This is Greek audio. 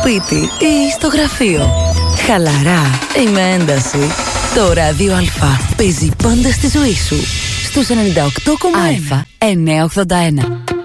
σπίτι ή στο γραφείο. Χαλαρά ή με ένταση. Το Ράδιο Α παίζει πάντα στη ζωή σου. Στους 98,1 Α 981.